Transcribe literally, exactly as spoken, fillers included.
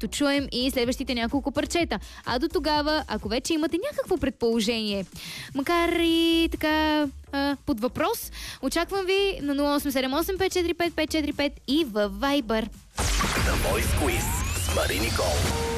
докато чуем и следващите няколко парчета. А до тогава, ако вече имате някакво предположение, макар и така а, под въпрос, очаквам ви на нула осем седем осем пет четири пет пет четири пет и във Viber. The Voice Quiz с Мари Никол.